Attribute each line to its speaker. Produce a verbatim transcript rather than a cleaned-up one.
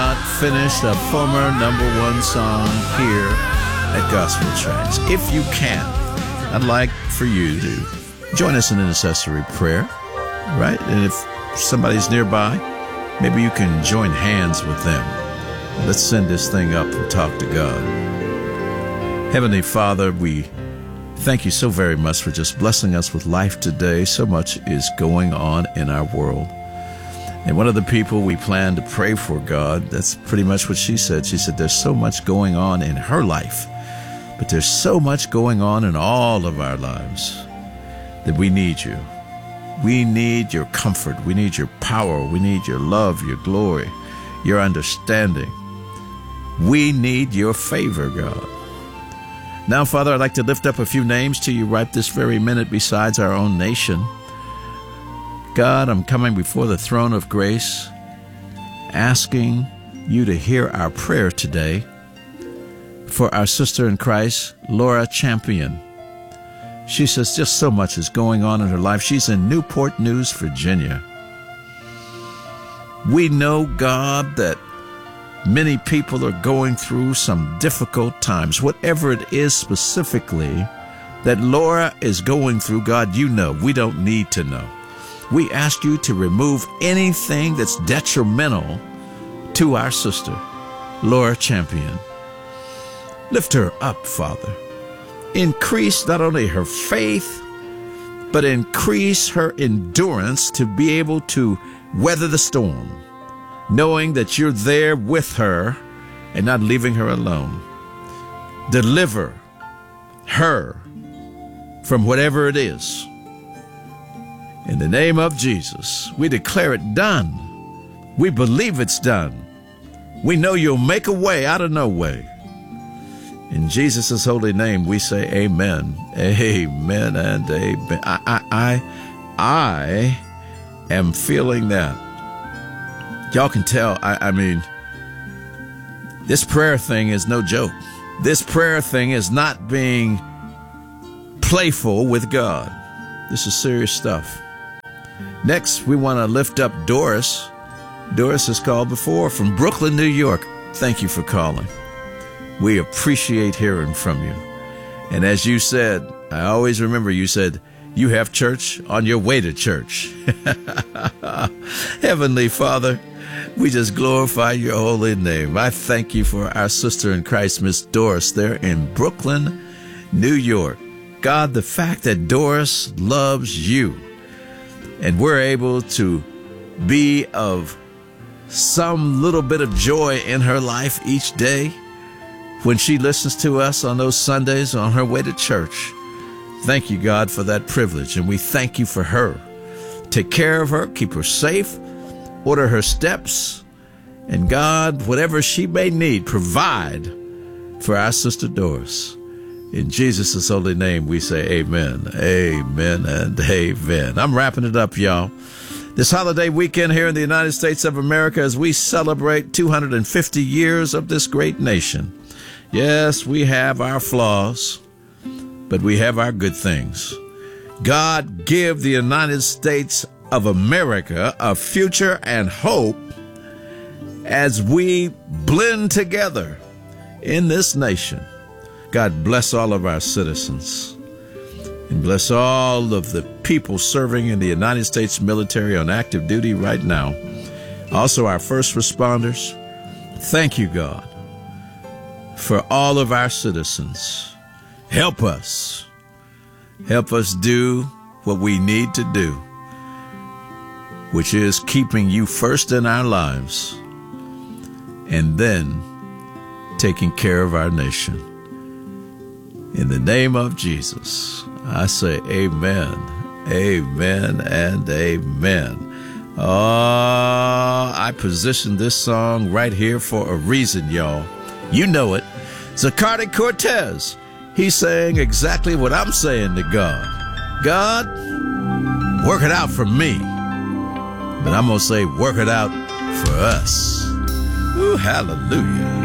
Speaker 1: not finished a former number one song here at Gospel Tracks. If you can, I'd like for you to join us in intercessory prayer, right? And if somebody's nearby, maybe you can join hands with them. Let's send this thing up and talk to God. Heavenly Father, we thank you so very much for just blessing us with life today. So much is going on in our world. And one of the people we plan to pray for, God, that's pretty much what she said. She said there's so much going on in her life, but there's so much going on in all of our lives that we need you. We need your comfort. We need your power. We need your love, your glory, your understanding. We need your favor, God. Now, Father, I'd like to lift up a few names to you right this very minute besides our own nation. God, I'm coming before the throne of grace, asking you to hear our prayer today for our sister in Christ, Laura Champion. She says just so much is going on in her life. She's in Newport News, Virginia. We know, God, that many people are going through some difficult times. Whatever it is specifically that Laura is going through, God, you know. We don't need to know. We ask you to remove anything that's detrimental to our sister, Laura Champion. Lift her up, Father. Increase not only her faith, but increase her endurance to be able to weather the storm, knowing that you're there with her and not leaving her alone. Deliver her from whatever it is. In the name of Jesus, we declare it done. We believe it's done. We know you'll make a way out of no way. In Jesus' holy name, we say amen, amen, and amen. I, I, I, I am feeling that. Y'all can tell, I, I mean, this prayer thing is no joke. This prayer thing is not being playful with God. This is serious stuff. Next, we want to lift up Doris. Doris has called before from Brooklyn, New York. Thank you for calling. We appreciate hearing from you. And as you said, I always remember you said, you have church on your way to church. Heavenly Father, we just glorify your holy name. I thank you for our sister in Christ, Miss Doris, there in Brooklyn, New York. God, the fact that Doris loves you and we're able to be of some little bit of joy in her life each day when she listens to us on those Sundays on her way to church. Thank you, God, for that privilege, and we thank you for her. Take care of her, keep her safe, order her steps, and God, whatever she may need, provide for our sister Doris. In Jesus' holy name, we say amen, amen, and amen. I'm wrapping it up, y'all. This holiday weekend here in the United States of America as we celebrate two hundred fifty years of this great nation. Yes, we have our flaws, but we have our good things. God, give the United States of America a future and hope as we blend together in this nation. God, bless all of our citizens and bless all of the people serving in the United States military on active duty right now. Also, our first responders. Thank you, God, for all of our citizens. Help us. Help us do what we need to do, which is keeping you first in our lives and then taking care of our nation. In the name of Jesus, I say amen, amen, and amen. Oh, I positioned this song right here for a reason, y'all. You know it. Zacardi Cortez. He's saying exactly what I'm saying to God. God, work it out for me. But I'm going to say, work it out for us. Ooh, hallelujah.